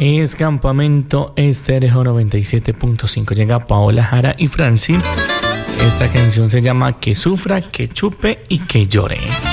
Es Campamento Estéreo 97.5. Llega Paola Jara y Franci. Esta canción se llama Que sufra, que chupe y que llore.